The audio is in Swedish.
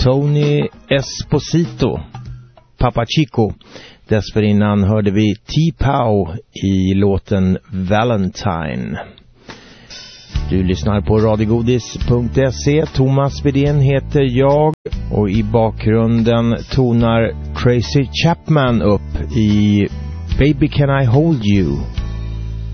Tony Esposito, Papa Chico. Dessförinnan hörde vi T-Pow i låten Valentine. Du lyssnar på radiogodis.se. Thomas Widén heter jag och i bakgrunden tonar Tracy Chapman upp i Baby Can I Hold You.